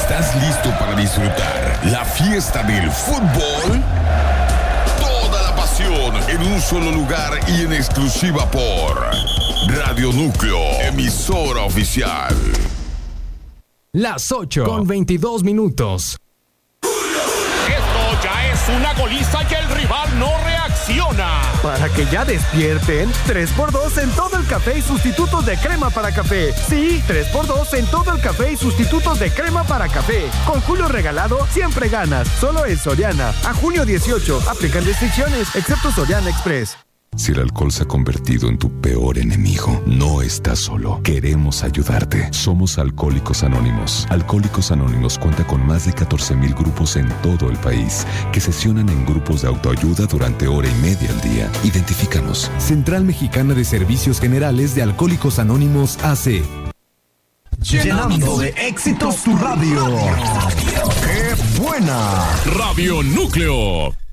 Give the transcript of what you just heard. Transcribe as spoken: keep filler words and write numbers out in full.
¿Estás listo para disfrutar la fiesta del fútbol? Toda la pasión en un solo lugar y en exclusiva por Radio Núcleo, emisora oficial. Las ocho con veintidós minutos. Esto ya es una goliza y el rival no reacciona. Para que ya despierten, tres por dos en todo el café y sustitutos de crema para café. Sí, tres por dos en todo el café y sustitutos de crema para café. Con Julio regalado, siempre ganas. Solo en Soriana. A junio dieciocho, aplican restricciones, excepto Soriana Express. Si el alcohol se ha convertido en tu peor enemigo, no estás solo. Queremos ayudarte. Somos Alcohólicos Anónimos. Alcohólicos Anónimos cuenta con más de catorce mil grupos en todo el país que sesionan en grupos de autoayuda durante hora y media al día. Identifícanos. Central Mexicana de Servicios Generales de Alcohólicos Anónimos A C. Llenando de éxitos tu radio. ¡Qué buena! Radio Núcleo.